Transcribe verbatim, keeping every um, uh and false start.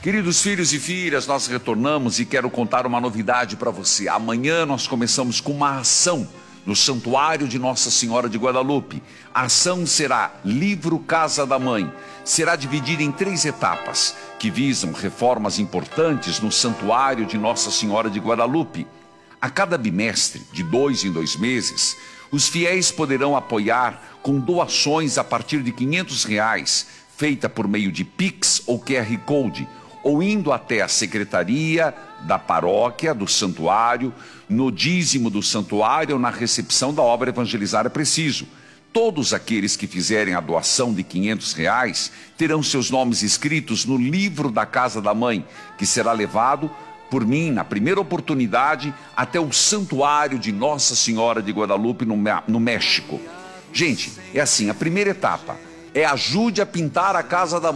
Queridos filhos e filhas, nós retornamos e quero contar uma novidade para você. Amanhã nós começamos com uma ação no Santuário de Nossa Senhora de Guadalupe. A ação será Livro Casa da Mãe. Será dividida em três etapas, que visam reformas importantes no Santuário de Nossa Senhora de Guadalupe. A cada bimestre, de dois em dois meses, os fiéis poderão apoiar com doações a partir de quinhentos reais, feita por meio de Pix ou Q R Code, ou indo até a secretaria da paróquia, do santuário, no dízimo do santuário ou na recepção da obra Evangelizar é Preciso. Todos aqueles que fizerem a doação de quinhentos reais terão seus nomes escritos no livro da Casa da Mãe, que será levado por mim, na primeira oportunidade, até o santuário de Nossa Senhora de Guadalupe, no, no México. Gente, é assim, a primeira etapa é ajude a pintar a Casa da Mãe.